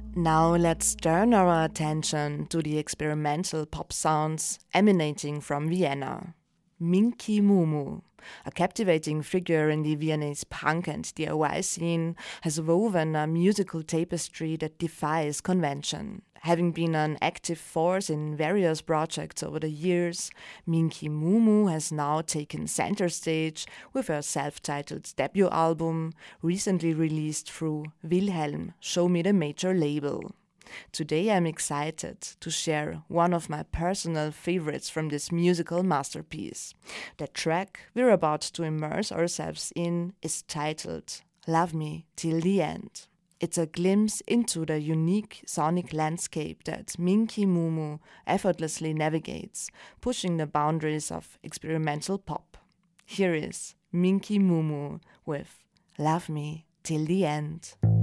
Now let's turn our attention to the experimental pop sounds emanating from Vienna. Minky Mumu, a captivating figure in the Viennese punk and DIY scene, has woven a musical tapestry that defies convention. Having been an active force in various projects over the years, Minky Mumu has now taken center stage with her self-titled debut album, recently released through Wilhelm, Show Me the Major label. Today I'm excited to share one of my personal favorites from this musical masterpiece. The track we're about to immerse ourselves in is titled Love Me Till the End. It's a glimpse into the unique sonic landscape that Minky Mumu effortlessly navigates, pushing the boundaries of experimental pop. Here is Minky Mumu with Love Me Till the End.